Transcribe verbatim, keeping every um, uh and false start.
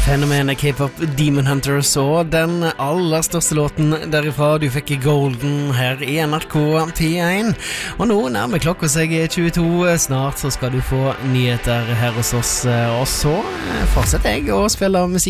Fenomenet K-pop Demon Hunters og den aller største låten derifra. Du fikk Golden her i N R K P én. Og nå nærmer klokka seg tjueto. Snart så skal du få nyheter her hos oss. Og så fortsetter jeg å spille musikk